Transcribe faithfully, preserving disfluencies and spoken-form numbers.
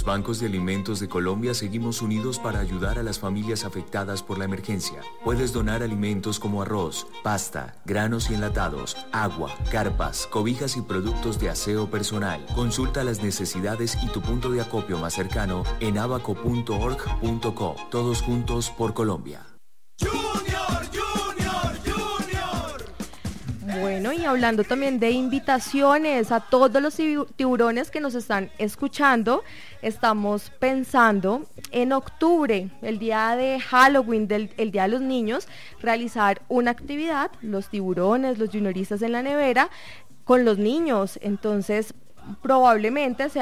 bancos de alimentos de Colombia seguimos unidos para ayudar a las familias afectadas por la emergencia. Puedes donar alimentos como arroz, pasta, granos y enlatados, agua, carpas, cobijas y productos de aseo personal. Consulta las necesidades y tu punto de acopio más cercano en abaco punto org punto co. Todos juntos por Colombia. Bueno, y hablando también de invitaciones a todos los tiburones que nos están escuchando, estamos pensando en octubre, el día de Halloween, del, el Día de los Niños, realizar una actividad, los tiburones, los junioristas en la nevera, con los niños. Entonces, probablemente sea